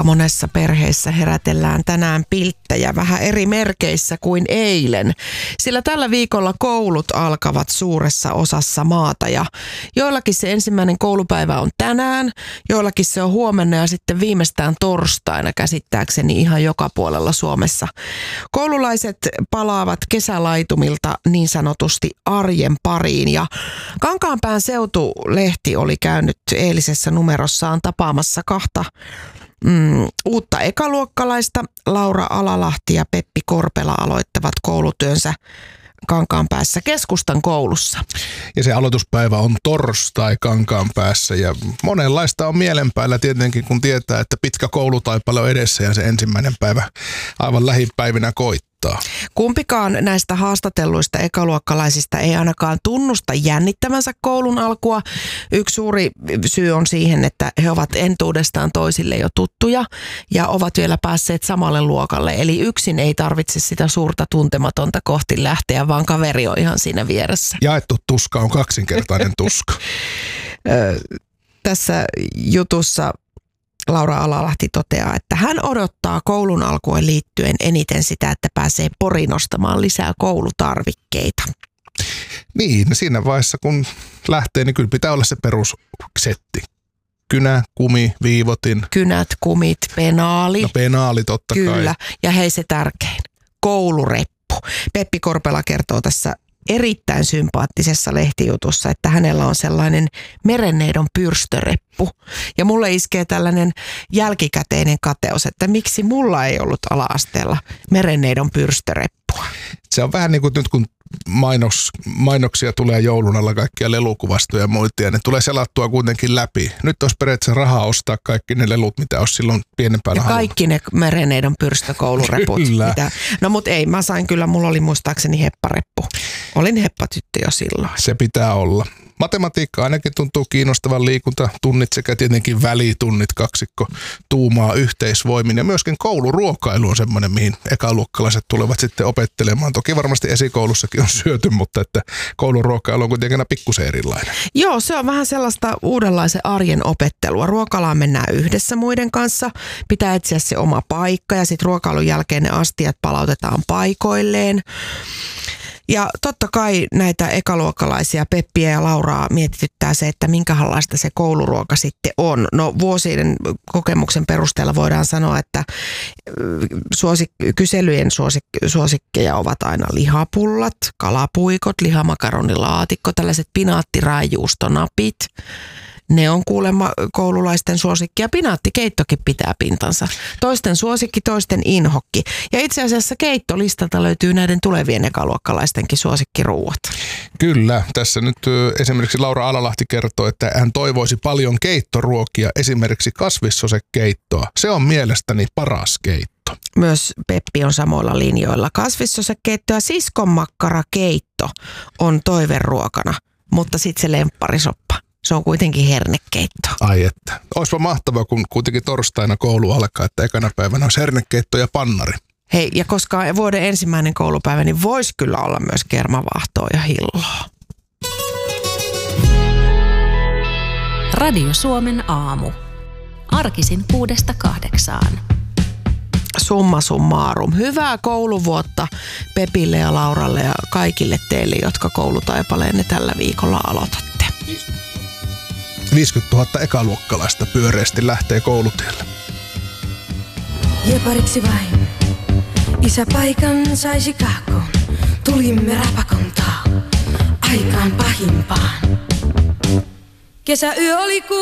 Aika monessa perheessä herätellään tänään pilttejä vähän eri merkeissä kuin eilen, sillä tällä viikolla koulut alkavat suuressa osassa maata ja joillakin se ensimmäinen koulupäivä on tänään, joillakin se on huomenna ja sitten viimeistään torstaina käsittääkseni ihan joka puolella Suomessa. Koululaiset palaavat kesälaitumilta niin sanotusti arjen pariin ja Kankaanpään Seutulehti oli käynyt eilisessä numerossaan tapaamassa kahta uutta ekaluokkalaista. Laura Alalahti ja Peppi Korpela aloittavat koulutyönsä Kankaanpäässä keskustan koulussa. Ja se aloituspäivä on torstai Kankaanpäässä ja monenlaista on mielen päällä tietenkin, kun tietää, että pitkä koulutaipale on edessä ja se ensimmäinen päivä aivan lähipäivinä koittaa. Kumpikaan näistä haastatelluista ekaluokkalaisista ei ainakaan tunnusta jännittävänsä koulun alkua. Yksi suuri syy on siihen, että he ovat entuudestaan toisille jo tuttuja ja ovat vielä päässeet samalle luokalle. Eli yksin ei tarvitse sitä suurta tuntematonta kohti lähteä, vaan kaveri on ihan siinä vieressä. Jaettu tuska on kaksinkertainen tuska. Tässä jutussa Laura Alalahti toteaa, että hän odottaa koulun alkuun liittyen eniten sitä, että pääsee Poriin ostamaan lisää koulutarvikkeita. Niin, siinä vaiheessa kun lähtee, niin kyllä pitää olla se perussetti. Kynä, kumi, viivotin. Kynät, kumit, penaali. No penaali totta kai. Kyllä, ja hei se tärkein, koulureppu. Peppi Korpela kertoo tässä erittäin sympaattisessa lehtijutussa, että hänellä on sellainen merenneidon pyrstöreppu. Ja mulle iskee tällainen jälkikäteinen kateus, että miksi mulla ei ollut ala-asteella merenneidon pyrstöreppua. Se on vähän niin kuin nyt kun mainoksia tulee joulun alla kaikkia lelukuvastoja ja muita, ja ne tulee selattua kuitenkin läpi. Nyt olisi periaatteessa rahaa ostaa kaikki ne lelut, mitä olisi silloin pienempänä halunnut. Kaikki ne merenneidon pyrstökoulureput. Mitä. No mut ei, mä sain kyllä, mulla oli muistaakseni heppareppu. Olin heppatyttö jo silloin. Se pitää olla. Matematiikka ainakin tuntuu kiinnostavan, liikuntatunnit sekä tietenkin välitunnit, kaksikko tuumaa yhteisvoimin. Ja myöskin kouluruokailu on semmoinen, mihin ekaluokkalaiset tulevat sitten opettelemaan. Toki varmasti esikoulussakin on syöty, mutta että kouluruokailu on kuitenkin aina pikkusen erilainen. Joo, se on vähän sellaista uudenlaisen arjen opettelua. Ruokalaan mennään yhdessä muiden kanssa, pitää etsiä se oma paikka ja sitten ruokailun jälkeen ne astiat palautetaan paikoilleen. Ja totta kai näitä ekaluokkalaisia Peppiä ja Lauraa mietityttää se, että minkälaista se kouluruoka sitten on. No vuosien kokemuksen perusteella voidaan sanoa, että kyselyjen suosikkeja ovat aina lihapullat, kalapuikot, lihamakaronilaatikko, tällaiset pinaattiraijuustonapit. Ne on kuulemma koululaisten suosikki ja pinaattikeittokin pitää pintansa. Toisten suosikki, toisten inhokki. Ja itse asiassa keittolistalta löytyy näiden tulevien ekaluokkalaistenkin suosikkiruuat. Kyllä. Tässä nyt esimerkiksi Laura Alalahti kertoo, että hän toivoisi paljon keittoruokia, esimerkiksi kasvissosekeittoa. Se on mielestäni paras keitto. Myös Peppi on samoilla linjoilla. Kasvissosekeitto ja siskonmakkarakeitto on toiveruokana, mutta sitten se lempparisoppa. Se on kuitenkin hernekeitto. Ai että. Olisipa mahtavaa, kun kuitenkin torstaina koulu alkaa, että ekana päivänä olisi hernekeitto ja pannari. Hei, ja koska vuoden ensimmäinen koulupäivä, niin voisi kyllä olla myös kermavaahtoa ja hilloa. Radio Suomen aamu. Arkisin 6–8. Summa summarum. Hyvää kouluvuotta Pepille ja Lauralle ja kaikille teille, jotka koulutaipaleenne tällä viikolla aloitatte. 50 000 ekaluokkalaista pyöreästi lähtee koulutielle. Jepariksi vain. Isä paikan saisi kahkoon. Tulimme rapakontaan. Aikaan pahimpaan. Kesäyö oli